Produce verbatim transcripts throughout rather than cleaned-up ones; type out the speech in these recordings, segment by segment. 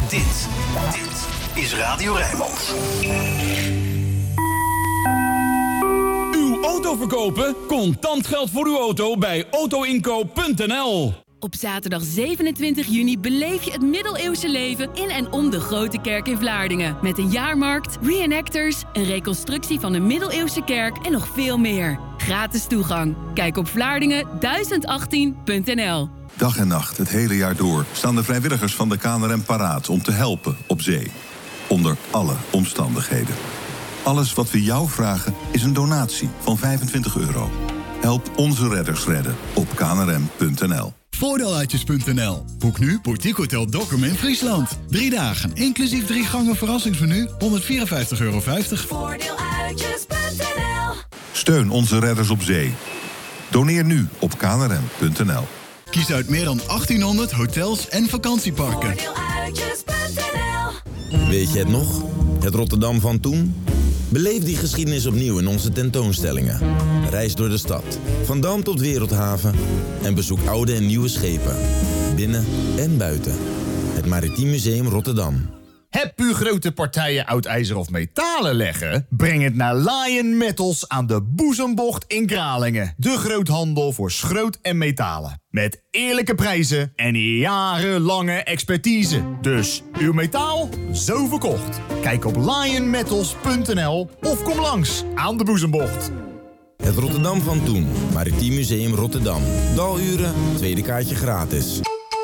Dit, dit is Radio Rijnmond. Uw auto verkopen? Contant geld voor uw auto bij autoinkoop punt n l. Op zaterdag zevenentwintig juni beleef je het middeleeuwse leven in en om de Grote Kerk in Vlaardingen. Met een jaarmarkt, reenactors, een reconstructie van de middeleeuwse kerk en nog veel meer. Gratis toegang. Kijk op vlaardingen duizend achttien punt n l. Dag en nacht, het hele jaar door, staan de vrijwilligers van de K N R M paraat om te helpen op zee. Onder alle omstandigheden. Alles wat we jou vragen is een donatie van vijfentwintig euro. Help onze redders redden op k n r m punt n l. Voordeeluitjes punt n l. Boek nu Boutique Hotel Dokkum in Friesland. Drie dagen, inclusief drie gangen verrassingsmenu, honderdvierenvijftig euro vijftig. Voordeeluitjes punt n l. Steun onze redders op zee. Doneer nu op k n r m punt n l. Kies uit meer dan achttienhonderd hotels en vakantieparken. Voordeeluitjes punt n l. Weet je het nog? Het Rotterdam van toen? Beleef die geschiedenis opnieuw in onze tentoonstellingen. Reis door de stad, van Dam tot Wereldhaven. En bezoek oude en nieuwe schepen. Binnen en buiten. Het Maritiem Museum Rotterdam. Heb u grote partijen oud ijzer of metalen leggen? Breng het naar Lion Metals aan de Boezembocht in Kralingen. De groothandel voor schroot en metalen. Met eerlijke prijzen en jarenlange expertise. Dus uw metaal, zo verkocht. Kijk op lion metals punt n l of kom langs aan de Boezembocht. Het Rotterdam van toen. Maritiem Museum Rotterdam. Daluren, tweede kaartje gratis.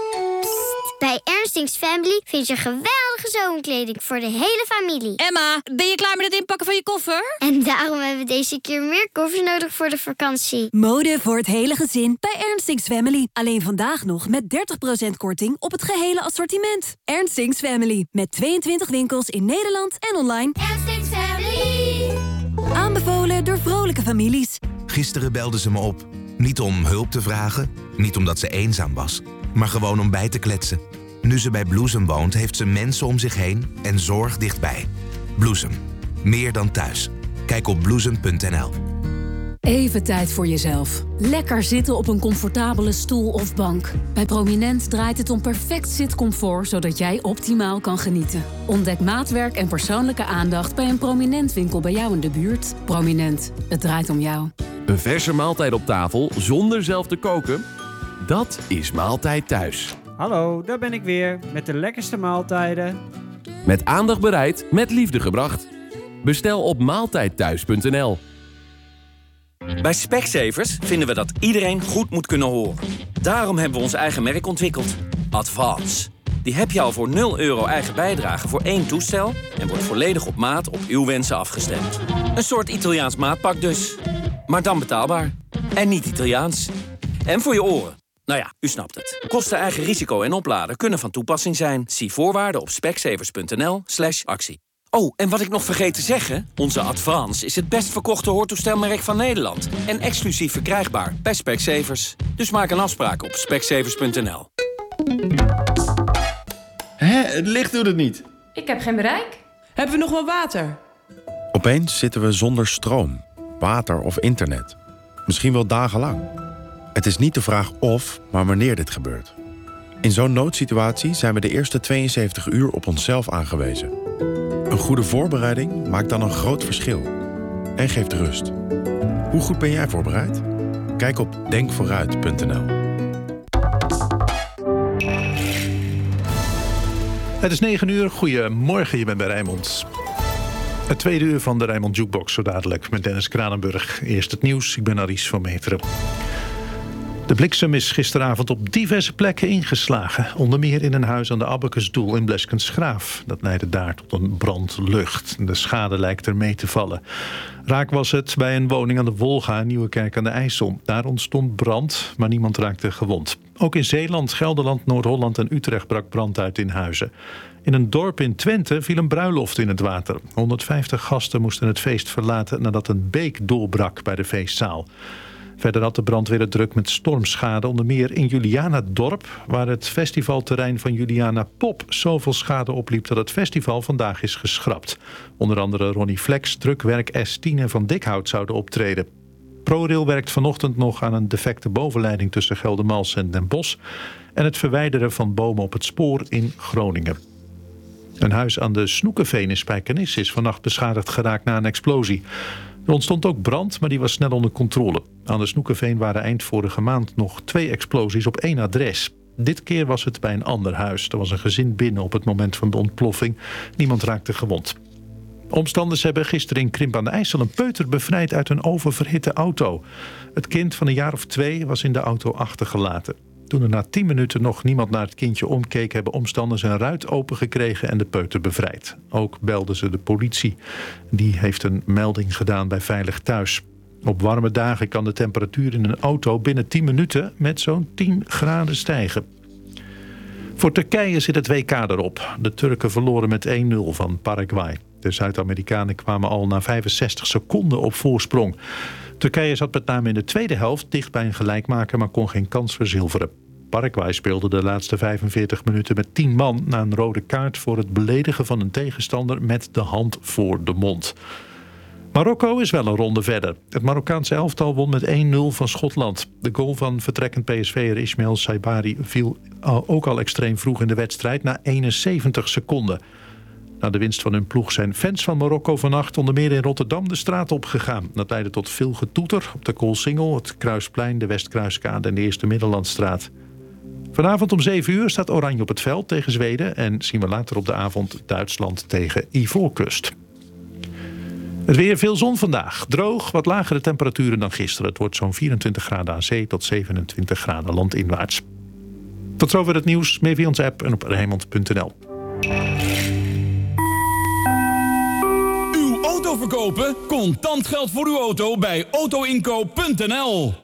Bij Ernstings Family vind je geweldige zomerkleding voor de hele familie. Emma, ben je klaar met het inpakken van je koffer? En daarom hebben we deze keer meer koffers nodig voor de vakantie. Mode voor het hele gezin bij Ernstings Family. Alleen vandaag nog met dertig procent korting op het gehele assortiment. Ernstings Family. Met tweeëntwintig winkels in Nederland en online. Ernstings Family. Aanbevolen door vrolijke families. Gisteren belde ze me op. Niet om hulp te vragen, niet omdat ze eenzaam was, maar gewoon om bij te kletsen. Nu ze bij Bloesem woont, heeft ze mensen om zich heen en zorg dichtbij. Bloesem. Meer dan thuis. Kijk op bloesem punt n l. Even tijd voor jezelf. Lekker zitten op een comfortabele stoel of bank. Bij Prominent draait het om perfect zitcomfort, zodat jij optimaal kan genieten. Ontdek maatwerk en persoonlijke aandacht bij een Prominent winkel bij jou in de buurt. Prominent. Het draait om jou. Een verse maaltijd op tafel zonder zelf te koken? Dat is Maaltijd Thuis. Hallo, daar ben ik weer met de lekkerste maaltijden. Met aandacht bereid, met liefde gebracht. Bestel op maaltijd thuis punt n l. Bij Specsavers vinden we dat iedereen goed moet kunnen horen. Daarom hebben we ons eigen merk ontwikkeld. Advance. Die heb je al voor nul euro eigen bijdrage voor één toestel en wordt volledig op maat op uw wensen afgestemd. Een soort Italiaans maatpak dus. Maar dan betaalbaar. En niet Italiaans. En voor je oren. Nou ja, u snapt het. Kosten, eigen risico en opladen kunnen van toepassing zijn. Zie voorwaarden op specsavers punt n l slash actie. Oh, en wat ik nog vergeet te zeggen. Onze Advance is het best verkochte hoortoestelmerk van Nederland. En exclusief verkrijgbaar bij Specsavers. Dus maak een afspraak op specsavers punt n l. Hé, het licht doet het niet. Ik heb geen bereik. Hebben we nog wel water? Opeens zitten we zonder stroom, water of internet. Misschien wel dagenlang. Het is niet de vraag of, maar wanneer dit gebeurt. In zo'n noodsituatie zijn we de eerste tweeënzeventig uur op onszelf aangewezen. Een goede voorbereiding maakt dan een groot verschil. En geeft rust. Hoe goed ben jij voorbereid? Kijk op denk vooruit punt n l. Het is negen uur. Goedemorgen, je bent bij Rijnmond. Het tweede uur van de Rijnmond Jukebox, zo dadelijk met Dennis Kranenburg. Eerst het nieuws, ik ben Aries van Meteren. De bliksem is gisteravond op diverse plekken ingeslagen. Onder meer in een huis aan de Abacusdoel in Bleskensgraaf. Dat leidde daar tot een brandlucht. De schade lijkt er mee te vallen. Raak was het bij een woning aan de Wolga in Nieuwekerk aan de IJssel. Daar ontstond brand, maar niemand raakte gewond. Ook in Zeeland, Gelderland, Noord-Holland en Utrecht brak brand uit in huizen. In een dorp in Twente viel een bruiloft in het water. honderdvijftig gasten moesten het feest verlaten nadat een beek doorbrak bij de feestzaal. Verder had de brandweer het druk met stormschade, onder meer in Julianadorp, waar het festivalterrein van Juliana Pop zoveel schade opliep dat het festival vandaag is geschrapt. Onder andere Ronnie Flex, Drukwerk, S tien en Van Dikhout zouden optreden. ProRail werkt vanochtend nog aan een defecte bovenleiding tussen Geldermalsen en Den Bosch en het verwijderen van bomen op het spoor in Groningen. Een huis aan de Snoekenveen in Spijkenisse is vannacht beschadigd geraakt na een explosie. Er ontstond ook brand, maar die was snel onder controle. Aan de Snoekenveen waren eind vorige maand nog twee explosies op één adres. Dit keer was het bij een ander huis. Er was een gezin binnen op het moment van de ontploffing. Niemand raakte gewond. Omstanders hebben gisteren in Krimp aan de IJssel een peuter bevrijd uit een oververhitte auto. Het kind van een jaar of twee was in de auto achtergelaten. Toen er na tien minuten nog niemand naar het kindje omkeek, hebben omstanders een ruit opengekregen en de peuter bevrijd. Ook belden ze de politie. Die heeft een melding gedaan bij Veilig Thuis. Op warme dagen kan de temperatuur in een auto binnen tien minuten met zo'n tien graden stijgen. Voor Turkije zit het W K erop. De Turken verloren met één nul van Paraguay. De Zuid-Amerikanen kwamen al na vijfenzestig seconden op voorsprong. Turkije zat met name in de tweede helft dicht bij een gelijkmaker, maar kon geen kans verzilveren. Paraguay speelde de laatste vijfenveertig minuten met tien man na een rode kaart voor het beledigen van een tegenstander met de hand voor de mond. Marokko is wel een ronde verder. Het Marokkaanse elftal won met één nul van Schotland. De goal van vertrekkend P S V'er Ismail Saibari viel ook al extreem vroeg in de wedstrijd na eenenzeventig seconden. Na de winst van hun ploeg zijn fans van Marokko vannacht onder meer in Rotterdam de straat opgegaan. Dat leidde tot veel getoeter op de Koolsingel, het Kruisplein, de Westkruiskade en de Eerste Middellandstraat. Vanavond om zeven uur staat Oranje op het veld tegen Zweden en zien we later op de avond Duitsland tegen Ivoorkust. Het weer, veel zon vandaag. Droog, wat lagere temperaturen dan gisteren. Het wordt zo'n vierentwintig graden aan zee tot zevenentwintig graden landinwaarts. Tot zover het nieuws. Meer via onze app en op Rijnmond punt n l. Uw auto verkopen? Contant geld voor uw auto bij auto inkoop punt n l.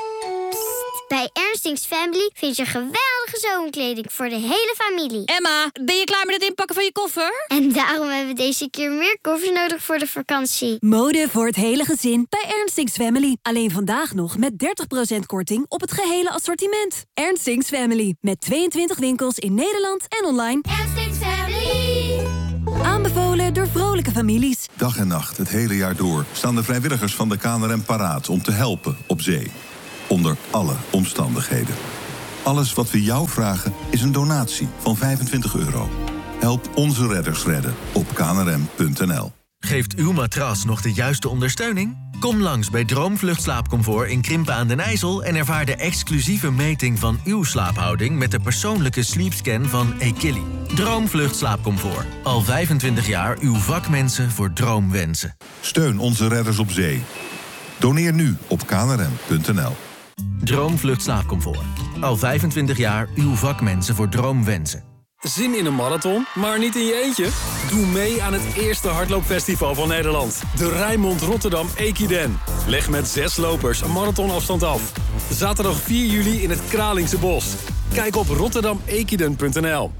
Bij Ernstings Family vind je geweldige zomerkleding voor de hele familie. Emma, ben je klaar met het inpakken van je koffer? En daarom hebben we deze keer meer koffers nodig voor de vakantie. Mode voor het hele gezin bij Ernstings Family. Alleen vandaag nog met dertig procent korting op het gehele assortiment. Ernstings Family, met tweeëntwintig winkels in Nederland en online. Ernstings Family. Aanbevolen door vrolijke families. Dag en nacht, het hele jaar door, staan de vrijwilligers van de K N R M paraat om te helpen op zee. Onder alle omstandigheden. Alles wat we jou vragen is een donatie van vijfentwintig euro. Help onze redders redden op k n r m punt n l. Geeft uw matras nog de juiste ondersteuning? Kom langs bij Droomvlucht Slaapcomfort in Krimpen aan den IJssel en ervaar de exclusieve meting van uw slaaphouding met de persoonlijke sleepscan van Equilly. Droomvlucht Slaapcomfort. Al vijfentwintig jaar uw vakmensen voor droomwensen. Steun onze redders op zee. Doneer nu op k n r m punt n l. Droomvlucht Slaapcomfort. Al vijfentwintig jaar uw vakmensen voor droomwensen. Zin in een marathon, maar niet in je eentje? Doe mee aan het eerste hardloopfestival van Nederland. De Rijnmond Rotterdam Equiden. Leg met zes lopers een marathonafstand af. Zaterdag vier juli in het Kralingse Bos. Kijk op rotterdam equiden punt n l.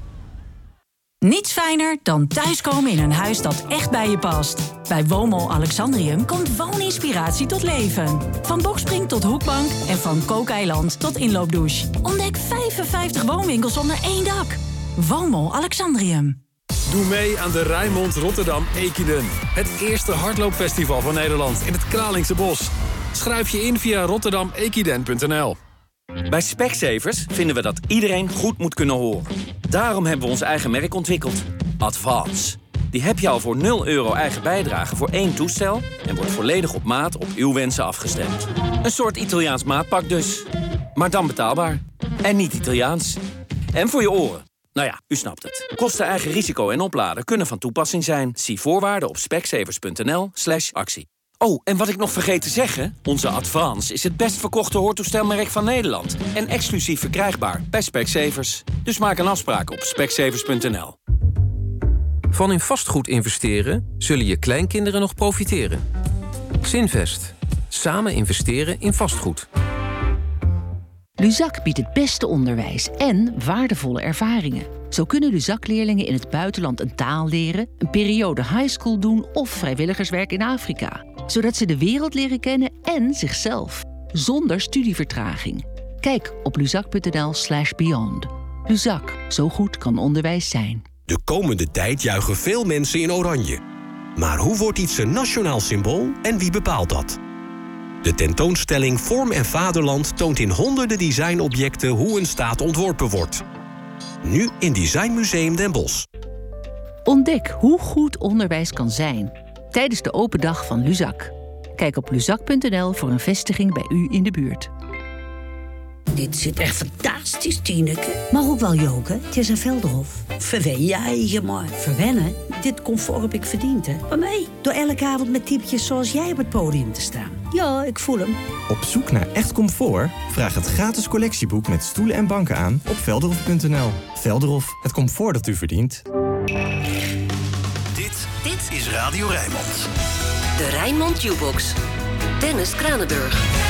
Niets fijner dan thuiskomen in een huis dat echt bij je past. Bij Woonmol Alexandrium komt wooninspiratie tot leven. Van bokspring tot hoekbank en van kookeiland tot inloopdouche. Ontdek vijfenvijftig woonwinkels onder één dak. Woonmol Alexandrium. Doe mee aan de Rijnmond Rotterdam Equiden. Het eerste hardloopfestival van Nederland in het Kralingse Bos. Schrijf je in via rotterdam equiden punt n l. Bij Specsavers vinden we dat iedereen goed moet kunnen horen. Daarom hebben we ons eigen merk ontwikkeld. Advance. Die heb je al voor nul euro eigen bijdrage voor één toestel en wordt volledig op maat op uw wensen afgestemd. Een soort Italiaans maatpak dus. Maar dan betaalbaar. En niet Italiaans. En voor je oren. Nou ja, u snapt het. Kosten, eigen risico en opladen kunnen van toepassing zijn. Zie voorwaarden op specsavers punt n l slash actie. Oh, en wat ik nog vergeet te zeggen. Onze Advance is het best verkochte hoortoestelmerk van Nederland. En exclusief verkrijgbaar bij Specsavers. Dus maak een afspraak op specsavers punt n l. Van in vastgoed investeren zullen je kleinkinderen nog profiteren. Zinvest. Samen investeren in vastgoed. Luzak biedt het beste onderwijs en waardevolle ervaringen. Zo kunnen Luzak-leerlingen in het buitenland een taal leren, een periode highschool doen of vrijwilligerswerk in Afrika. Zodat ze de wereld leren kennen en zichzelf. Zonder studievertraging. Kijk op luzak punt n l slash beyond. Luzak, zo goed kan onderwijs zijn. De komende tijd juichen veel mensen in oranje. Maar hoe wordt iets een nationaal symbool en wie bepaalt dat? De tentoonstelling Vorm en Vaderland toont in honderden designobjecten hoe een staat ontworpen wordt. Nu in Design Museum Den Bosch. Ontdek hoe goed onderwijs kan zijn tijdens de open dag van Luzak. Kijk op luzak punt n l voor een vestiging bij u in de buurt. Dit zit echt fantastisch, Tineke. Maar ook wel joken. Het is een Velderhof. Verwen jij je maar. Verwennen? Dit comfort heb ik verdiend, hè. Maar mij? Door elke avond met typetjes zoals jij op het podium te staan. Ja, ik voel hem. Op zoek naar echt comfort? Vraag het gratis collectieboek met stoelen en banken aan op velderhof punt n l. Velderhof, het comfort dat u verdient. Dit, dit is Radio Rijnmond. De Rijnmond Jukebox. Dennis Kranenburg.